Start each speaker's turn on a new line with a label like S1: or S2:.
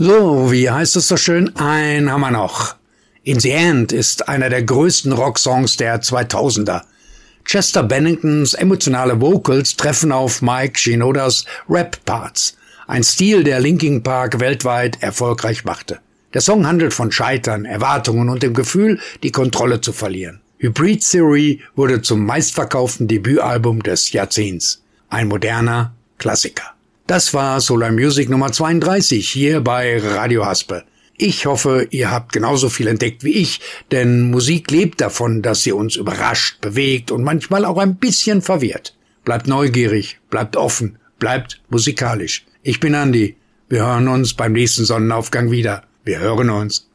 S1: So, wie heißt es so schön? Einen haben wir noch. In the End ist einer der größten Rocksongs der 2000er. Chester Benningtons emotionale Vocals treffen auf Mike Shinodas Rap-Parts. Ein Stil, der Linkin Park weltweit erfolgreich machte. Der Song handelt von Scheitern, Erwartungen und dem Gefühl, die Kontrolle zu verlieren. Hybrid Theory wurde zum meistverkauften Debütalbum des Jahrzehnts. Ein moderner Klassiker. Das war Solar Music Nummer 32 hier bei Radio Haspe. Ich hoffe, ihr habt genauso viel entdeckt wie ich, denn Musik lebt davon, dass sie uns überrascht, bewegt und manchmal auch ein bisschen verwirrt. Bleibt neugierig, bleibt offen, bleibt musikalisch. Ich bin Andi. Wir hören uns beim nächsten Sonnenaufgang wieder. Wir hören uns.